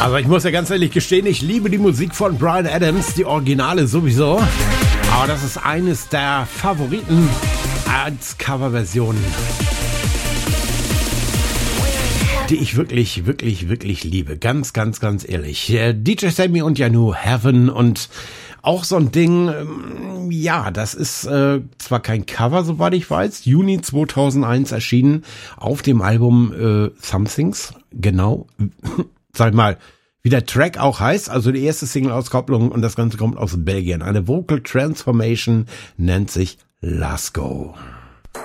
Aber ich muss ja ganz ehrlich gestehen, ich liebe die Musik von Bryan Adams, die Originale sowieso. Aber das ist eines der Favoriten als Coverversion, die ich wirklich, wirklich, wirklich liebe. Ganz, ganz, ganz ehrlich. DJ Sammy und Janu, Heaven, und auch so ein Ding, ja, das ist zwar kein Cover, soweit ich weiß, Juni 2001 erschienen auf dem Album Somethings, genau, sag mal, wie der Track auch heißt, also die erste Single-Auskopplung, und das Ganze kommt aus Belgien. Eine Vocal Transformation nennt sich Lasco.